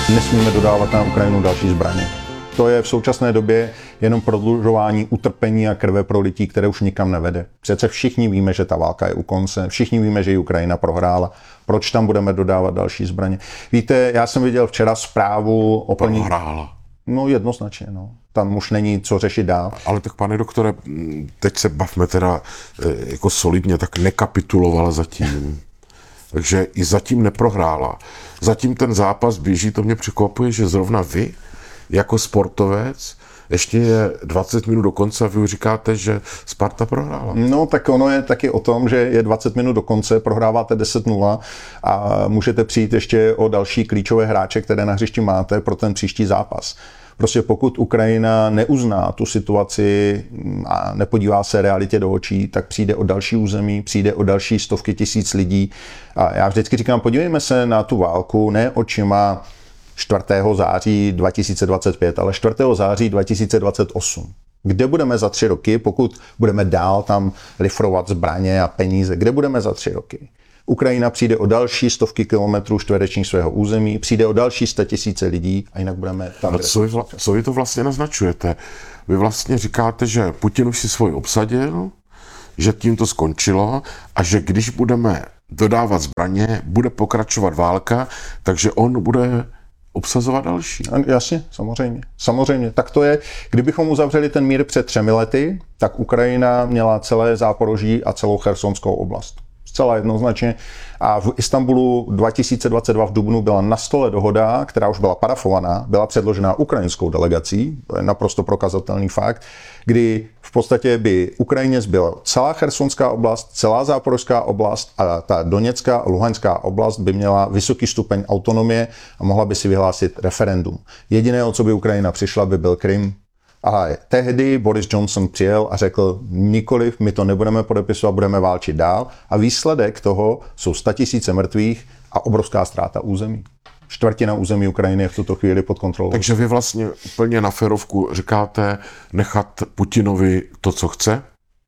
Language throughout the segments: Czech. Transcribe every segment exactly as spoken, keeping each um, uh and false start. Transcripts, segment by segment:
Nesmíme dodávat na Ukrajinu další zbraně. To je v současné době jenom prodlužování utrpení a krve prolití, které už nikam nevede. Přece všichni víme, že ta válka je u konce, všichni víme, že ji Ukrajina prohrála. Proč tam budeme dodávat další zbraně? Víte, já jsem viděl včera zprávu o plní... Prohrála. No jednoznačně, no. Tam už není co řešit dál. Ale tak, pane doktore, teď se bavme teda jako solidně, tak nekapitulovala zatím. Takže i zatím neprohrála. Zatím ten zápas běží, to mě překvapuje, že zrovna vy, jako sportovec, ještě je dvacet minut do konce a vy říkáte, že Sparta prohrála. No tak ono je taky o tom, že je dvacet minut do konce, prohráváte deset nula a můžete přijít ještě o další klíčové hráče, které na hřišti máte pro ten příští zápas. Prostě pokud Ukrajina neuzná tu situaci a nepodívá se realitě do očí, tak přijde o další území, přijde o další stovky tisíc lidí. A já vždycky říkám, podívejme se na tu válku ne očima čtvrtého září dva tisíce dvacet pět, ale čtvrtého září dva tisíce dvacet osm. Kde budeme za tři roky, pokud budeme dál tam lifrovat zbraně a peníze, kde budeme za tři roky? Ukrajina přijde o další stovky kilometrů čtverečních svého území, přijde o další sta tisíce lidí a jinak budeme tam... Ale co vy, vla, co vy to vlastně naznačujete? Vy vlastně říkáte, že Putin už si svůj obsadil, že tím to skončilo a že když budeme dodávat zbraně, bude pokračovat válka, takže on bude obsazovat další. Jasně, samozřejmě. Samozřejmě. Tak to je, kdybychom uzavřeli ten mír před třemi lety, tak Ukrajina měla celé Záporoží a celou Chersonskou oblast. Zcela jednoznačně. A v Istanbulu dva tisíce dvacet dva v dubnu byla na stole dohoda, která už byla parafovaná, byla předložená ukrajinskou delegací, to je naprosto prokazatelný fakt, kdy v podstatě by Ukrajině zbyla celá Chersonská oblast, celá Záporožská oblast a ta Doněcká a Luhanská oblast by měla vysoký stupeň autonomie a mohla by si vyhlásit referendum. Jediné, o co by Ukrajina přišla, by byl Krym. Ale tehdy Boris Johnson přijel a řekl, nikoliv, my to nebudeme podepisovat, budeme válčit dál. A výsledek toho jsou statisíce mrtvých a obrovská ztráta území. Čtvrtina území Ukrajiny je v tuto chvíli pod kontrolou. Takže vy vlastně úplně na férovku říkáte nechat Putinovi to, co chce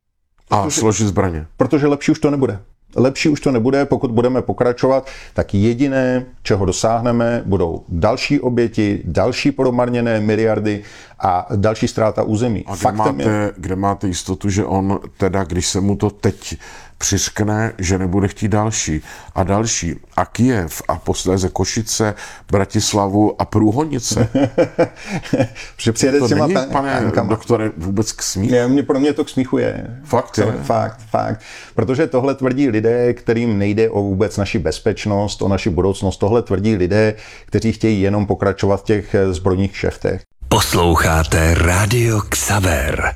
a protože, složit zbraně. Protože lepší už to nebude. Lepší už to nebude, pokud budeme pokračovat, tak jediné, čeho dosáhneme, budou další oběti, další promarněné miliardy a další ztráta území. A kde máte, je... kde máte jistotu, že on teda, když se mu to teď přiskne, že nebude chtít další a další a Kyjev a posléze Košice, Bratislavu a Průhonice. Že přijede to s těma není, ta- pane tankama. Doktore, vůbec k smíchu? Ne, mě, pro mě to k smíchu je. Fakt je? Fakt, fakt. Protože tohle tvrdí lidé, kterým nejde o vůbec naši bezpečnost, o naši budoucnost. Tohle tvrdí lidé, kteří chtějí jenom pokračovat v těch zbrojních kšeftech. Posloucháte Rádio Xaver.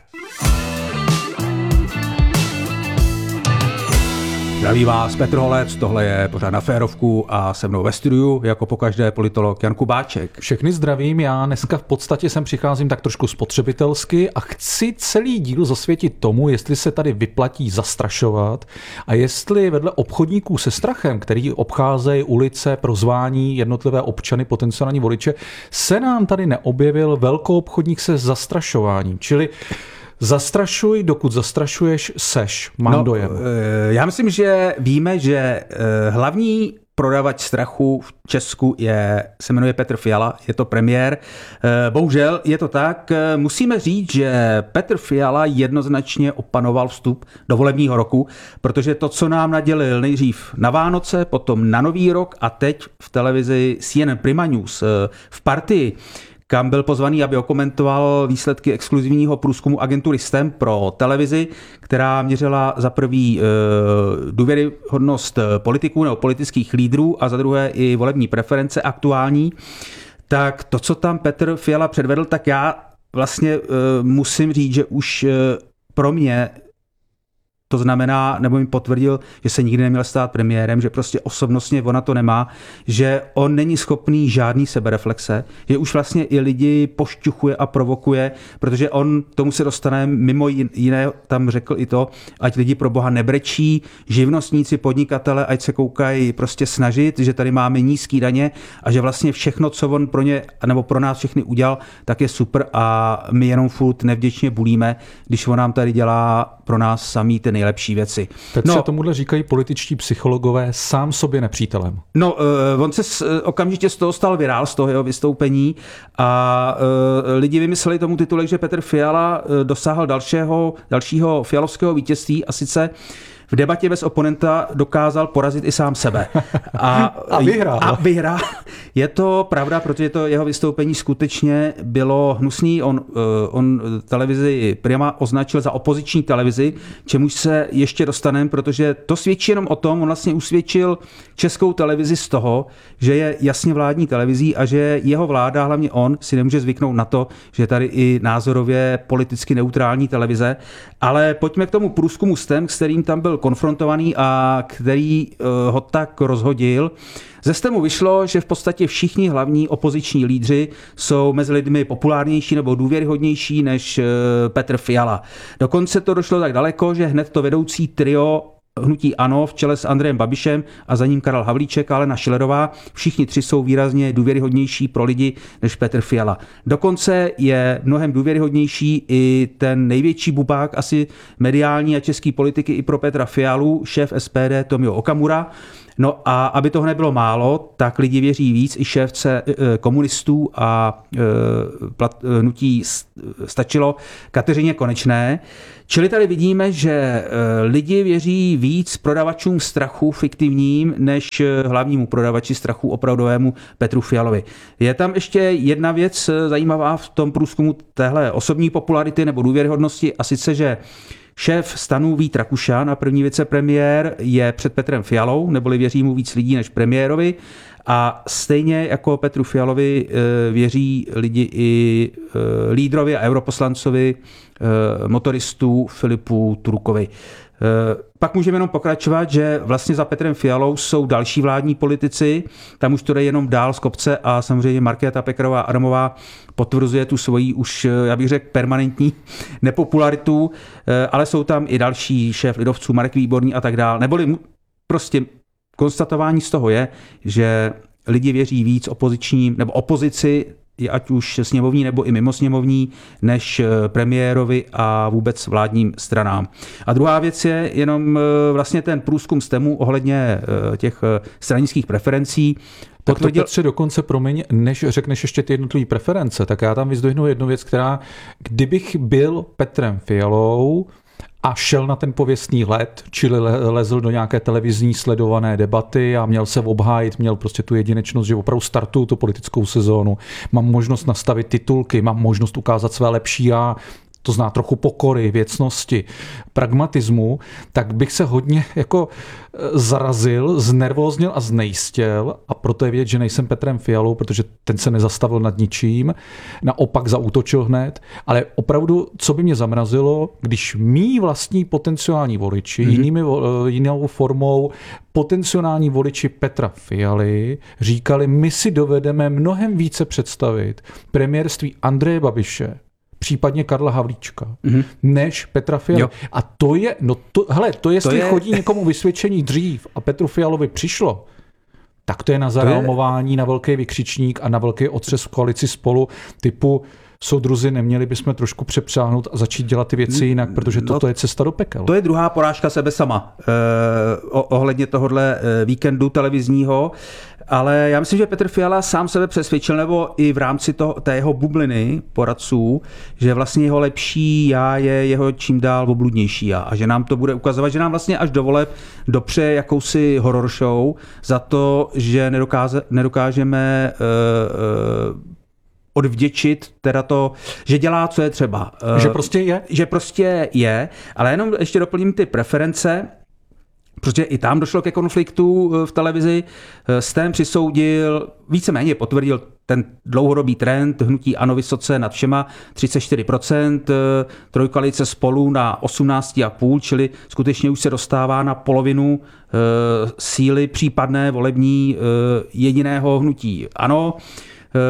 Zdraví vás Petr Holec, tohle je pořád Na férovku a se mnou ve studiu, jako pokaždé politolog Jan Kubáček. Všechny zdravím, já dneska v podstatě sem přicházím tak trošku spotřebitelsky a chci celý díl zasvětit tomu, jestli se tady vyplatí zastrašovat a jestli vedle obchodníků se strachem, který obcházejí ulice pro zvání jednotlivé občany, potenciální voliče, se nám tady neobjevil velkoobchodník se zastrašováním, čili zastrašuj, dokud zastrašuješ, seš. Mám no, dojem. Já myslím, že víme, že hlavní prodavač strachu v Česku je, se jmenuje Petr Fiala, je to premiér. Bohužel je to tak. Musíme říct, že Petr Fiala jednoznačně opanoval vstup do volebního roku, protože to, co nám nadělil nejdřív na Vánoce, potom na Nový rok a teď v televizi C N N Prima News v Partii, kam byl pozvaný, aby okomentoval výsledky exkluzivního průzkumu agentury S T E M pro televizi, která měřila za prvý e, důvěryhodnost politiků nebo politických lídrů a za druhé i volební preference aktuální. Tak to, co tam Petr Fiala předvedl, tak já vlastně e, musím říct, že už e, pro mě to znamená, nebo mi potvrdil, že se nikdy neměl stát premiérem, že prostě osobnostně ona to nemá, že on není schopný žádný sebereflexe, že už vlastně i lidi pošťuchuje a provokuje, protože on tomu se dostane mimo jiné, tam řekl i to, ať lidi pro boha nebrečí, živnostníci, podnikatele, ať se koukají prostě snažit, že tady máme nízký daně a že vlastně všechno, co on pro ně, nebo pro nás všechny udělal, tak je super a my jenom furt nevděčně bulíme, když on nám tady dělá pro nás samý ten nejlepší věci. Petře, no, tomuhle říkají političtí psychologové sám sobě nepřítelem. No, uh, on se s, okamžitě z toho stal virál, z toho jeho vystoupení a uh, lidi vymysleli tomu titulek, že Petr Fiala uh, dosáhl dalšího, dalšího fialovského vítězství a sice v debatě bez oponenta dokázal porazit i sám sebe. A, a vyhrál. A vyhrál. Je to pravda, protože to jeho vystoupení skutečně bylo hnusný. On, on televizi Prima označil za opoziční televizi, čemuž se ještě dostaneme, protože to svědčí jenom o tom, on vlastně usvědčil Českou televizi z toho, že je jasně vládní televizí a že jeho vláda, hlavně on, si nemůže zvyknout na to, že je tady i názorově politicky neutrální televize. Ale pojďme k tomu průzkumu S T E M, s kterým tam byl konfrontovaný a který ho tak rozhodil. Ze S T E M u vyšlo, že v podstatě všichni hlavní opoziční lídři jsou mezi lidmi populárnější nebo důvěryhodnější než Petr Fiala. Dokonce to došlo tak daleko, že hned to vedoucí trio hnutí ANO v čele s Andrejem Babišem a za ním Karel Havlíček a Alena Schillerová, všichni tři jsou výrazně důvěryhodnější pro lidi než Petr Fiala. Dokonce je mnohem důvěryhodnější i ten největší bubák asi mediální a český politiky i pro Petra Fialu, šéf S P D Tomio Okamura. No a aby toho nebylo málo, tak lidi věří víc i šéfce komunistů a hnutí Stačilo Kateřině Konečné. Čili tady vidíme, že lidi věří víc prodavačům strachu fiktivním, než hlavnímu prodavači strachu opravdovému Petru Fialovi. Je tam ještě jedna věc zajímavá v tom průzkumu téhle osobní popularity nebo důvěryhodnosti, a sice, že šéf STANu Vít Rakušan a první vicepremiér je před Petrem Fialou, neboli věří mu víc lidí než premiérovi. A stejně jako Petru Fialovi věří lidi i lídrovi a europoslancovi motoristů Filipu Turkovi. Pak můžeme jenom pokračovat, že vlastně za Petrem Fialou jsou další vládní politici, tam už to jde jenom dál z kopce a samozřejmě Markéta Pekarová Adamová potvrzuje tu svoji už, já bych řekl, permanentní nepopularitu, ale jsou tam i další šéf lidovců, Marek Výborný a tak dál. Neboli prostě konstatování z toho je, že lidi věří víc opozičním nebo opozici, ať už sněmovní nebo i mimo sněmovní, než premiérovi a vůbec vládním stranám. A druhá věc je jenom vlastně ten průzkum S T E M u ohledně těch stranických preferencí. Tak to Petře dokonce, promiň, než řekneš ještě ty jednotlivé preference, tak já tam vyzdvihnu jednu věc, která, kdybych byl Petrem Fialou a šel na ten pověstný let, čili lezl do nějaké televizní sledované debaty a měl se obhájit, měl prostě tu jedinečnost, že opravdu startuju tu politickou sezónu, mám možnost nastavit titulky, mám možnost ukázat své lepší já, to zná trochu pokory, věcnosti, pragmatismu, tak bych se hodně jako zarazil, znervóznil a znejistěl, a proto je vědět, že nejsem Petrem Fialou, protože ten se nezastavil nad ničím, naopak zaútočil hned, ale opravdu, co by mě zamrazilo, když mý vlastní potenciální voliči, mm-hmm. jinými, jinou formou potenciální voliči Petra Fialy říkali, my si dovedeme mnohem více představit premiérství Andreje Babiše, případně Karla Havlíčka, mm-hmm. než Petra Fialy. A to je, no to, hele, to jestli to je... chodí někomu vysvědčení dřív a Petru Fialovi přišlo, tak to je na zareagování, je... na velký vykřičník a na velký otřes v koalici Spolu typu soudruzi, neměli bychom trošku přepřáhnout a začít dělat ty věci jinak, protože toto no, je cesta do pekel. To je druhá porážka sebe sama eh, ohledně tohohle víkendu televizního, ale já myslím, že Petr Fiala sám sebe přesvědčil, nebo i v rámci toho, té jeho bubliny poradců, že vlastně jeho lepší já je jeho čím dál obludnější já a že nám to bude ukazovat, že nám vlastně až do voleb dopřeje jakousi horror show za to, že nedokáže, nedokážeme uh, uh, odvděčit teda to, že dělá, co je třeba. Že prostě je? Že prostě je, ale jenom ještě doplním ty preference, protože i tam došlo ke konfliktu v televizi. S T E M přisoudil, víceméně potvrdil ten dlouhodobý trend hnutí ANO vysoce nad všema, třicet čtyři procent, trojkoalice Spolu na osmnáct celá pět procenta, čili skutečně už se dostává na polovinu síly případné volební jediného hnutí ANO.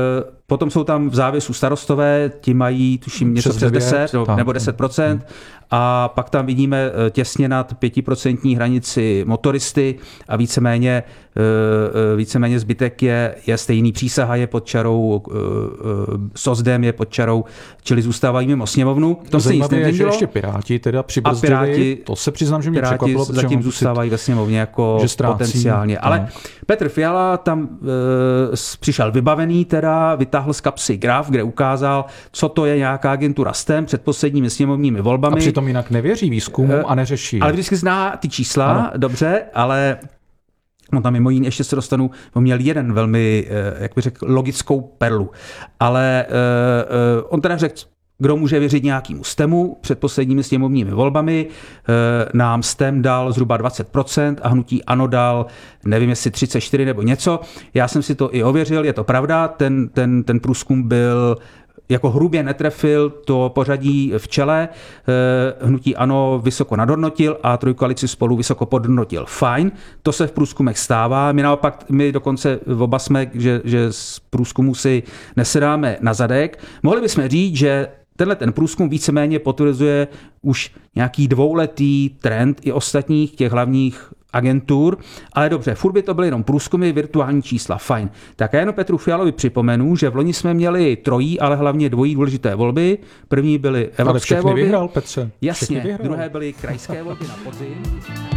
Potom jsou tam v závěsu starostové, ti mají, tuším, něco Přes přes devět, deset tak. nebo deset procent. A pak tam vidíme těsně nad pětiprocentní hranici motoristy a víceméně, víceméně zbytek je, je stejný. Přísaha je pod čarou, SOSDem je pod čarou, čili zůstávají mimo sněmovnu. V tom se nic Zajímavé je, že nezměnilo. ještě Piráti teda přibrzdili, A Piráti- to se přiznám, že mě Piráti překvapilo, protože zatím mám pocit, zůstávají ve sněmovně jako že ztrácí. potenciálně. Ale No. Petr Fiala tam e, přišel vybavený, teda vytáhl z kapsy graf, kde ukázal, co to je nějaká agentura STEM před posledními sněmovními volbami. A přitom jinak nevěří výzkumům a neřeší. Ale vždycky zná ty čísla, Ano. dobře, ale on tam mimo jiné ještě se dostanu, on měl jeden velmi, jak bych řekl, logickou perlu. Ale uh, uh, on teda řekl, kdo může věřit nějakému STEMu před posledními sněmovními volbami. Nám STEM dal zhruba dvacet procent a hnutí ANO dal, nevím jestli třicet čtyři nebo něco. Já jsem si to i ověřil, je to pravda, ten, ten, ten průzkum byl jako hrubě netrefil to pořadí v čele. Hnutí ANO vysoko nadhodnotil a trojkoalici Spolu vysoko podhodnotil. Fajn, to se v průzkumech stává. My naopak, my dokonce oba jsme, že, že z průzkumu si nesedáme na zadek. Mohli bychom říct, že tenhle ten průzkum víceméně potvrzuje už nějaký dvouletý trend i ostatních těch hlavních agentur, ale dobře, furt by to byly jenom průzkumy, virtuální čísla, fajn. Tak já jenom Petru Fialovi připomenu, že v loni jsme měli trojí, ale hlavně dvojí důležité volby. První byly Ale evropské všechny volby. vyhrál, Petře. Všechny Jasně, vyhrál. druhé byly krajské volby na podzim.